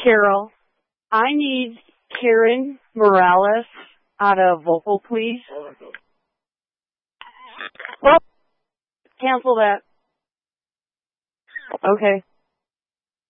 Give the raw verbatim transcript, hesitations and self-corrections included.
Carol, I need Karen Morales out of Vocal, please. Well, cancel that. Okay.